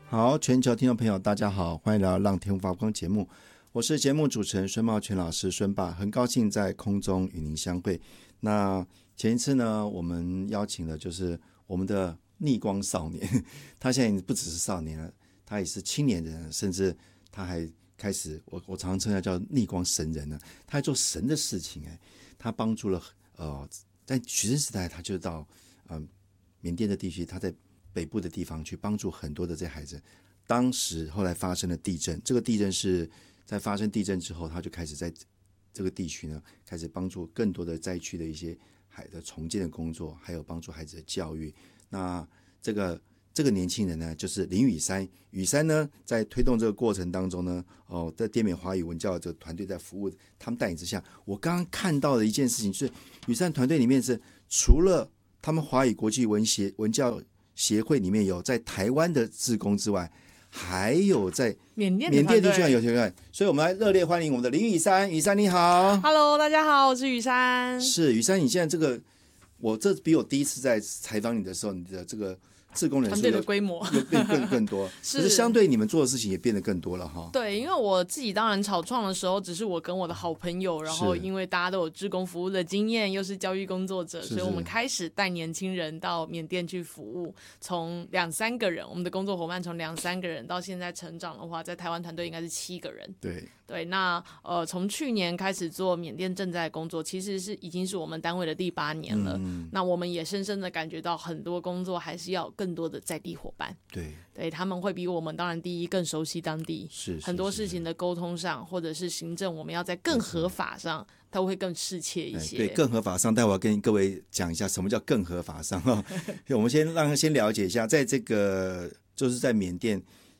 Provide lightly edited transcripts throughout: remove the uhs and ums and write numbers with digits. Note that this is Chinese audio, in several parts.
好，全球听众朋友大家好，欢迎来到让天发光节目，我是节目主持人孙茂全老师孙爸，很高兴在空中与您相会。那前一次呢，我们邀请了就是我们的逆光少年，他现在不只是少年了，他也是青年人，甚至他还开始我常常称他叫逆光神人呢，他还做神的事情他帮助了在学生时代他就到缅甸的地区，他在北部的地方去帮助很多的这些孩子。当时后来发生了地震，这个地震是在发生地震之后，他就开始在这个地区呢开始帮助更多的灾区的一些海的重建的工作，还有帮助孩子的教育。那这个年轻人呢，就是林宇山。宇山呢，在推动这个过程当中呢，在滇缅华语文教这个团队在服务他们带领之下，我刚刚看到的一件事情就是，宇山团队里面是除了他们华语国际文教协会里面有在台湾的志工之外，还有在缅甸地区有协会，所以我们来热烈欢迎我们的林宇山。宇山你好。 Hello， 大家好，我是宇山。 是宇山，你现在这个，这比我第一次在采访你的时候，你的这个志工人数团队的规模又变更多，可是相对你们做的事情也变得更多了哈。 对，因为我自己当然草创的时候，只是我跟我的好朋友，然后因为大家都有志工服务的经验，又是教育工作者，所以我们开始带年轻人到缅甸去服务，从2-3个人，我们的工作伙伴从2-3个人到现在成长的话，在台湾团队应该是7个人。对，那从去年开始做缅甸赈灾工作，其实已经是我们单位的第8年了。那我们也深深的感觉到，很多工作还是要有更多的在地伙伴。对，他们会比我们当然第一更熟悉当地，很多事情的沟通上，或者是行政，我们要在更合法上，都会更适切一些。 对，更合法上，待会我要跟各位讲一下什么叫更合法上我们先了解一下，在这个就是在缅甸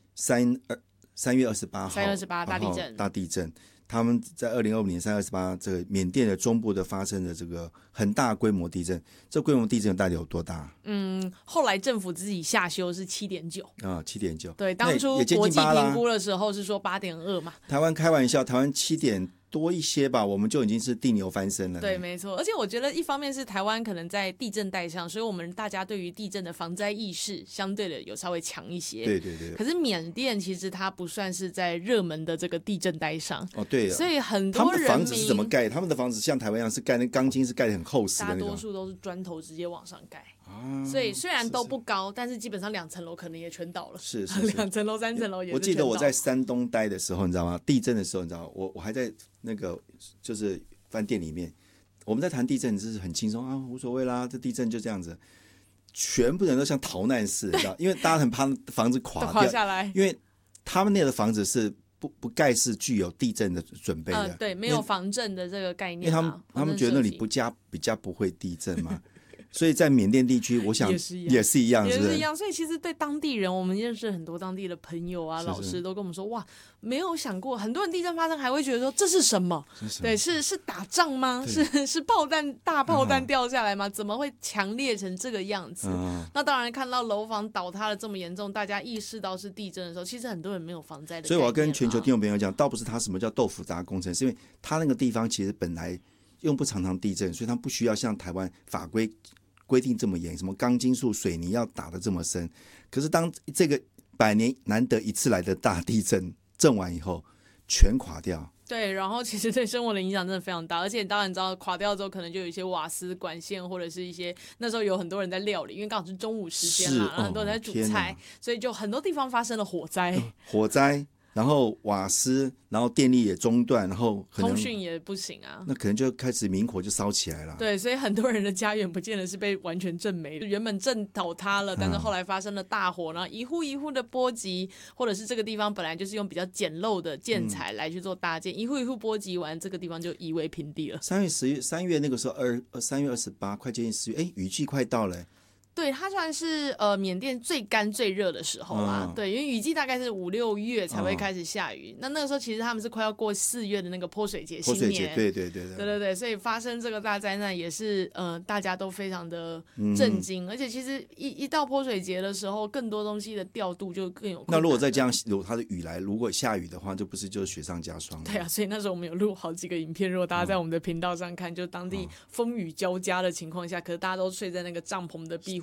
3月28号 3月28大地震， 他们在2025年3月28这个缅甸的中部的发生的这个很大规模地震，这规模地震到底有多大？ 后来政府自己下修是7.9 7.9。 对，当初国际评估的时候是说8.2嘛。 台湾开玩笑，台湾7点多一些吧，我们就已经是地牛翻身了。 对，没错。而且我觉得一方面是台湾可能在地震带上，所以我们大家对于地震的防灾意识相对的有稍微强一些。 对。 可是缅甸其实它不算是在热门的这个地震带上。 对。 所以很多人民他们的房子是怎么盖？他们的房子像台湾一样是盖那钢筋是盖得很厚实的那种。 大多数都是砖头直接往上盖。所以虽然都不高，但是基本上2层楼可能也全倒了。 是 2层楼、3层楼也是全倒了。 我记得我在山东待的时候，你知道吗？地震的时候，你知道吗？我还在那个就是饭店里面，我们在谈地震，就是很轻松啊，无所谓啦，这地震就这样子。全部人都像逃难似的，你知道，因为大家很怕房子垮下来， 因为他们那个房子是不盖是具有地震的准备的， 对，没有防震的这个概念， 因为他们觉得那里比较不会地震嘛。所以在缅甸地区，我想也是一样， 所以其实对当地人，我们认识很多当地的朋友啊、老师都跟我们说，哇，没有想过，很多人地震发生还会觉得说这是什么？对，是打仗吗？是大炮弹掉下来吗？怎么会强烈成这个样子？那当然看到楼房倒塌的这么严重，大家意识到是地震的时候，其实很多人没有防灾的概念。 所以我要跟全球听众朋友讲，倒不是他什么叫豆腐渣工程，是因为他那个地方其实本来用不常地震，所以他不需要像台湾法规定这么严，什么钢筋树水泥要打得这么深。可是当这个100年难得一次来的大地震完以后，全垮掉。 对，然后其实对生活的影响真的非常大，而且当然知道垮掉之后，可能就有一些瓦斯管线，或者是一些那时候有很多人在料理，因为刚好是中午时间嘛，然后很多人在煮菜，所以就很多地方发生了火灾。 然后瓦斯，然后电力也中断，然后可能通讯也不行啊， 那可能就开始明火就烧起来了。 对，所以很多人的家园不见得是被完全震没，原本震倒塌了，但是后来发生了大火，然后一户一户的波及，或者是这个地方本来就是用比较简陋的建材来去做搭建，一户一户波及完，这个地方就夷为平地了。 3月那个时候3月28，快接近4月，雨季快到了。 对，它算是缅甸最干最热的时候啦。对，因为雨季大概是5-6月才会开始下雨。那个时候其实他们是快要过4月的那个泼水节新年。对，所以发生这个大灾难也是大家都非常的震惊。而且其实一到泼水节的时候，更多东西的调度就更有困难。 那如果再这样，如果它的雨来，如果下雨的话，就不是就是雪上加霜。 对啊，所以那时候我们有录好几个影片，如果大家在我们的频道上看，就当地风雨交加的情况下，可是大家都睡在那个帐篷的庇护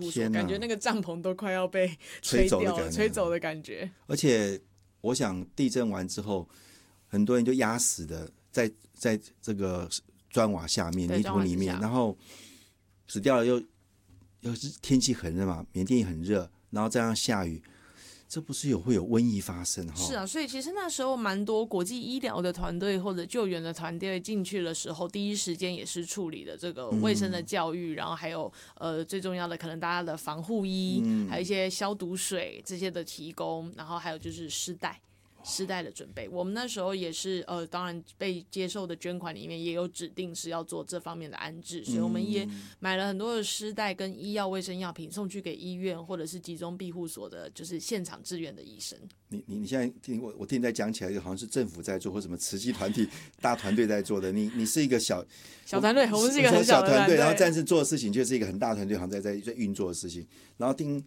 护所，感觉那个帐篷都快要被吹走掉了，吹走的感觉。 而且我想地震完之后，很多人就压死的在这个砖瓦下面、泥土里面，然后死掉了又是天气很热嘛，缅甸也很热，然后这样下雨。这不是会有瘟疫发生哈？ 是啊，所以其实那时候蛮多国际医疗的团队或者救援的团队进去的时候，第一时间也是处理的这个卫生的教育，然后还有最重要的可能大家的防护衣，还有一些消毒水这些的提供，然后还有就是尸袋的准备。我们那时候也是当然被接受的捐款里面也有指定是要做这方面的安置，所以我们也买了很多的尸袋跟医药卫生药品送去给医院或者是集中庇护所的，就是现场支援的医生。 你现在我听你在讲起来，好像是政府在做或什么慈济团体大团队在做的。你是一个小团队，我们是一个很小的团队， 然后但是做的事情就是一个很大团队好像在运作的事情。然后听